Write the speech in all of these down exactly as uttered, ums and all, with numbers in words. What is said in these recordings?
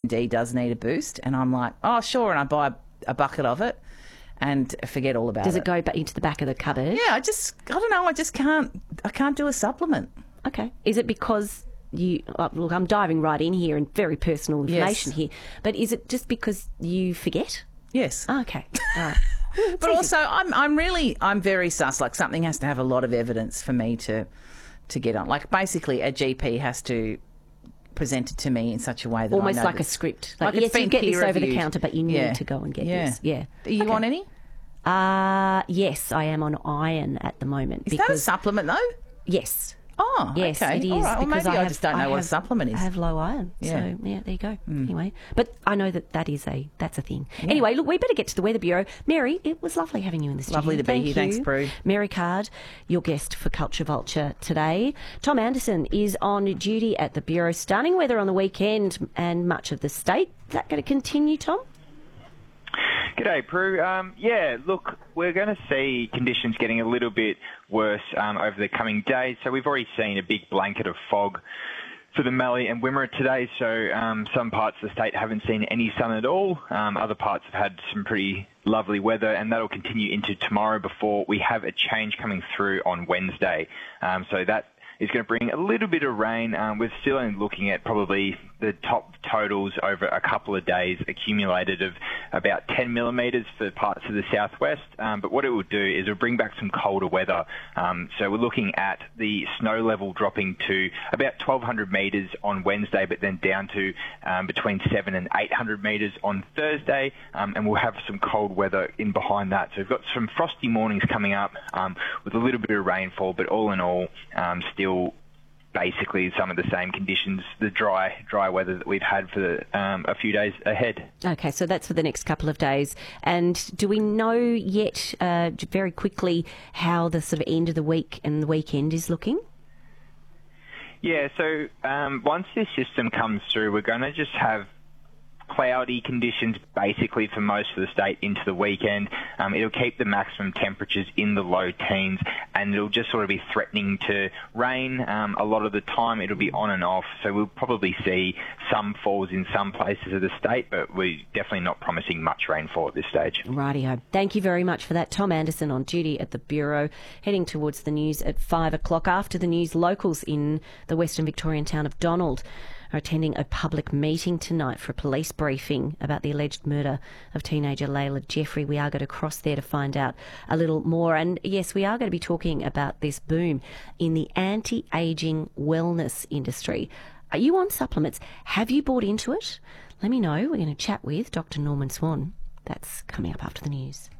D does need a boost, and I'm like, oh, sure, and I buy a, a bucket of it and forget all about it. Does it go back into the back of the cupboard? Yeah, I just, I don't know, I just can't, I can't do a supplement. Okay. Is it because you, oh, look, I'm diving right in here and very personal information Yes. here, but is it just because you forget? Yes. Oh, okay. All right. But also, I'm I'm really I'm very sus. Like, something has to have a lot of evidence for me to to get on. Like, basically, a G P has to present it to me in such a way that Almost I know like that, a script. Like, like yes, it's been you get this over the peer-reviewed. counter, but you need Yeah. to go and get Yeah. this. Yeah. Do you Okay. want any? Uh, yes, I am on iron at the moment. Is because, that a supplement though? Yes. Oh, Yes, okay. it is. All right. Well, because maybe I, have- just don't know what a have- supplement is. I have low iron. Yeah. So, yeah, there you go. Anyway, but I know that that is a, that's a thing. Anyway, look, we better get to the Weather Bureau. Mary, it was lovely having you in the studio. Lovely to be Thank here. Thanks, you. Prue. Mary Card, your guest for Culture Vulture today. Tom Anderson is on duty at the Bureau. Stunning weather on the weekend and much of the state. Is that going to continue, Tom? G'day, Prue. Um, yeah, look, we're going to see conditions getting a little bit worse um, over the coming days. So we've already seen a big blanket of fog for the Mallee and Wimmera today. So um, some parts of the state haven't seen any sun at all. Um, other parts have had some pretty lovely weather, and that'll continue into tomorrow before we have a change coming through on Wednesday. Um, so that is going to bring a little bit of rain. Um, we're still only looking at probably the top totals over a couple of days accumulated of about ten millimetres for parts of the southwest. Um, but what it will do is it will bring back some colder weather. Um, so we're looking at the snow level dropping to about twelve hundred metres on Wednesday, but then down to um, between seven and eight hundred metres on Thursday. Um, and we'll have some cold weather in behind that. So we've got some frosty mornings coming up um, with a little bit of rainfall, but all in all, um, still basically some of the same conditions, the dry dry weather that we've had for the, um, a few days ahead. Okay, so that's for the next couple of days. And do we know yet, uh, very quickly, how the sort of end of the week and the weekend is looking? Yeah, so um, once this system comes through, we're going to just have cloudy conditions basically for most of the state into the weekend. Um, it'll keep the maximum temperatures in the low teens, and it'll just sort of be threatening to rain. Um, a lot of the time it'll be on and off, so we'll probably see some falls in some places of the state, but we're definitely not promising much rainfall at this stage. Rightio. Thank you very much for that. Tom Anderson on duty at the Bureau, heading towards the news at five o'clock. After the news, locals in the Western Victorian town of Donald are attending a public meeting tonight for a police briefing about the alleged murder of teenager Layla Jeffrey. We are going to cross there to find out a little more. And yes, we are going to be talking about this boom in the anti-aging wellness industry. Are you on supplements? Have you bought into it? Let me know. We're going to chat with Doctor Norman Swan. That's coming up after the news.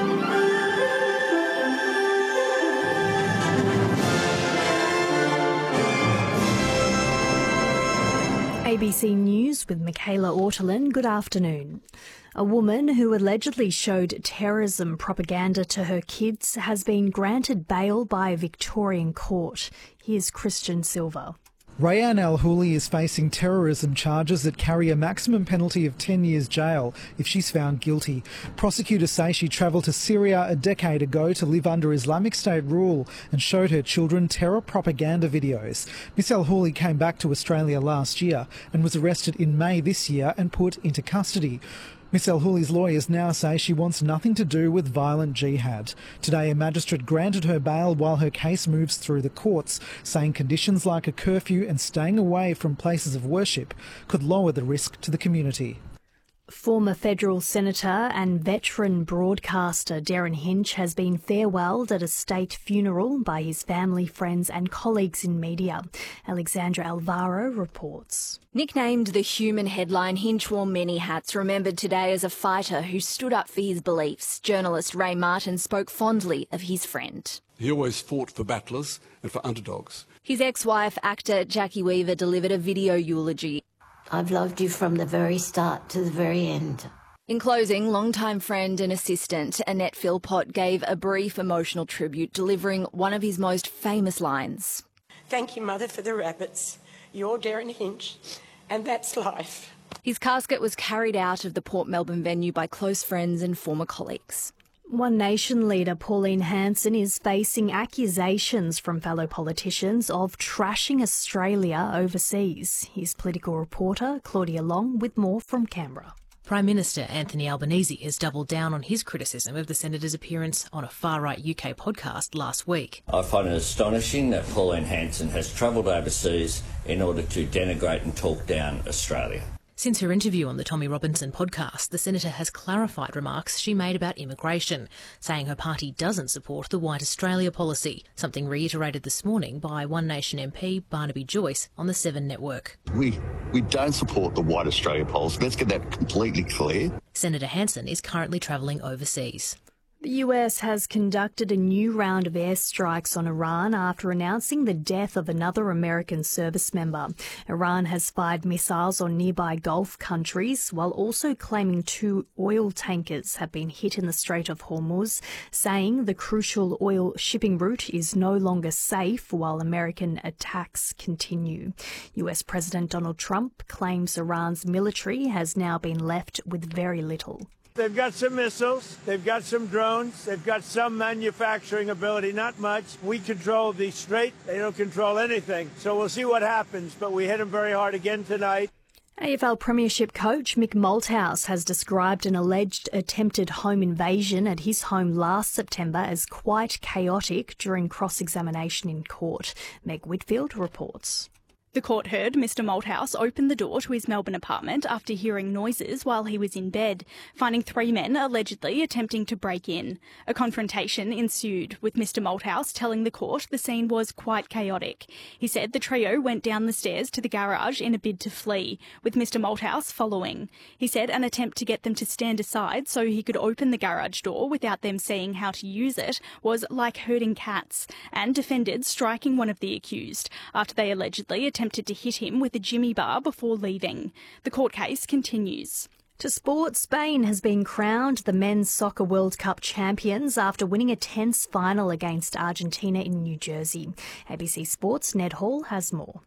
A B C News with Michaela Ortolin. Good afternoon. A woman who allegedly showed terrorism propaganda to her kids has been granted bail by a Victorian court. Here's Christian Silver. Rayan Al-Houli is facing terrorism charges that carry a maximum penalty of ten years jail if she's found guilty. Prosecutors say she travelled to Syria a decade ago to live under Islamic State rule and showed her children terror propaganda videos. Miss Al-Houli came back to Australia last year and was arrested in May this year and put into custody. Miss Al-Houli's lawyers now say she wants nothing to do with violent jihad. Today, a magistrate granted her bail while her case moves through the courts, saying conditions like a curfew and staying away from places of worship could lower the risk to the community. Former federal senator and veteran broadcaster Darren Hinch has been farewelled at a state funeral by his family, friends and colleagues in media. Alexandra Alvaro reports. Nicknamed the Human Headline, Hinch wore many hats, remembered today as a fighter who stood up for his beliefs. Journalist Ray Martin spoke fondly of his friend. He always fought for battlers and for underdogs. His ex-wife, actor Jackie Weaver, delivered a video eulogy. I've loved you from the very start to the very end. In closing, longtime friend and assistant Annette Philpott gave a brief emotional tribute, delivering one of his most famous lines. Thank you, Mother, for the rabbits. You're Darren Hinch, and that's life. His casket was carried out of the Port Melbourne venue by close friends and former colleagues. One Nation leader Pauline Hanson is facing accusations from fellow politicians of trashing Australia overseas. Here's political reporter Claudia Long with more from Canberra. Prime Minister Anthony Albanese has doubled down on his criticism of the Senator's appearance on a far-right U K podcast last week. I find it astonishing that Pauline Hanson has travelled overseas in order to denigrate and talk down Australia. Since her interview on the Tommy Robinson podcast, the Senator has clarified remarks she made about immigration, saying her party doesn't support the White Australia policy, something reiterated this morning by One Nation M P Barnaby Joyce on the Seven Network. We we don't support the White Australia policy. Let's get that completely clear. Senator Hanson is currently travelling overseas. The U S has conducted a new round of airstrikes on Iran after announcing the death of another American service member. Iran has fired missiles on nearby Gulf countries while also claiming two oil tankers have been hit in the Strait of Hormuz, saying the crucial oil shipping route is no longer safe while American attacks continue. U S President Donald Trump claims Iran's military has now been left with very little. They've got some missiles, they've got some drones, they've got some manufacturing ability, not much. We control the strait, they don't control anything. So we'll see what happens, but we hit them very hard again tonight. A F L Premiership coach Mick Malthouse has described an alleged attempted home invasion at his home last September as quite chaotic during cross-examination in court. Meg Whitfield reports. The court heard Mr Malthouse open the door to his Melbourne apartment after hearing noises while he was in bed, finding three men allegedly attempting to break in. A confrontation ensued, with Mr Malthouse telling the court the scene was quite chaotic. He said the trio went down the stairs to the garage in a bid to flee, with Mr Malthouse following. He said an attempt to get them to stand aside so he could open the garage door without them seeing how to use it was like herding cats, and defended striking one of the accused after they allegedly attempted attempted to hit him with a jimmy bar before leaving. The court case continues. To sport, Spain has been crowned the Men's Soccer World Cup champions after winning a tense final against Argentina in New Jersey. A B C Sports' Ned Hall has more.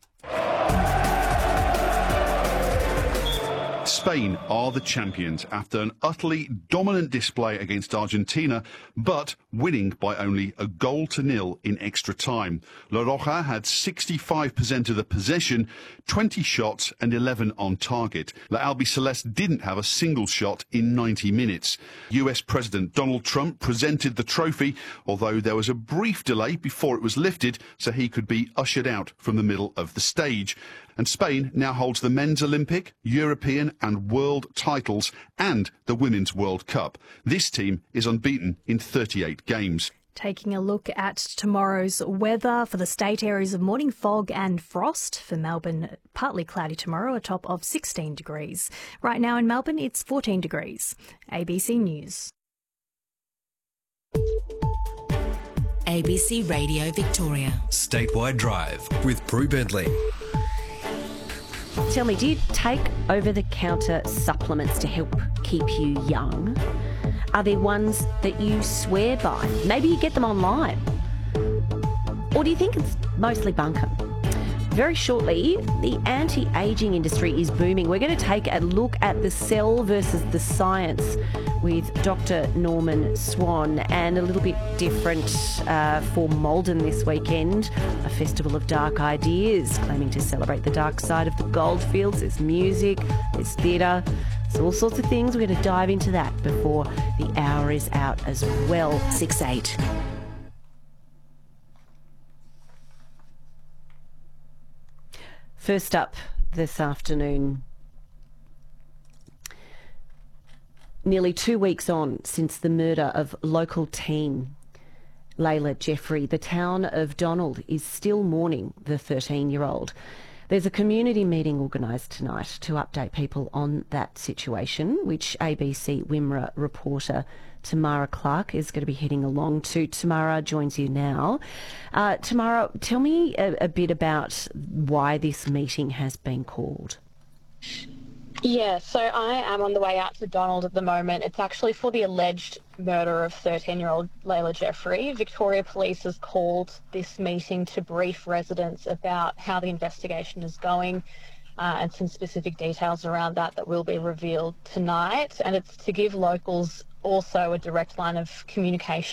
Spain are the champions after an utterly dominant display against Argentina, but winning by only a goal to nil in extra time. La Roja had sixty-five percent of the possession, twenty shots and eleven on target. La Albiceleste didn't have a single shot in ninety minutes. U S President Donald Trump presented the trophy, although there was a brief delay before it was lifted so he could be ushered out from the middle of the stage. And Spain now holds the men's Olympic, European and world titles and the Women's World Cup. This team is unbeaten in thirty-eight games. Taking a look at tomorrow's weather for the state areas of morning fog and frost. For Melbourne, partly cloudy tomorrow, a top of sixteen degrees. Right now in Melbourne, it's fourteen degrees. A B C News. A B C Radio Victoria. Statewide Drive with Prue Bentley. Tell me, do you take over-the-counter supplements to help keep you young? Are there ones that you swear by? Maybe you get them online. Or do you think it's mostly bunkum? Very shortly, the anti-aging industry is booming. We're going to take a look at the cell versus the science with Doctor Norman Swan, and a little bit different uh, for Maldon this weekend, a festival of dark ideas, claiming to celebrate the dark side of the goldfields. There's music, there's theatre, there's all sorts of things. We're going to dive into that before the hour is out as well. six eight. First up this afternoon, nearly two weeks on since the murder of local teen Layla Jeffrey, the town of Donald is still mourning the thirteen-year-old. There's a community meeting organised tonight to update people on that situation, which A B C Wimmera reporter Tamara Clark is going to be heading along to. Tamara joins you now. Uh, Tamara, tell me a, a bit about why this meeting has been called. Yeah, so I am on the way out to Donald at the moment. It's actually for the alleged murder of thirteen-year-old Layla Jeffrey. Victoria Police has called this meeting to brief residents about how the investigation is going. uh, and some specific details around that that will be revealed tonight. And it's to give locals also a direct line of communication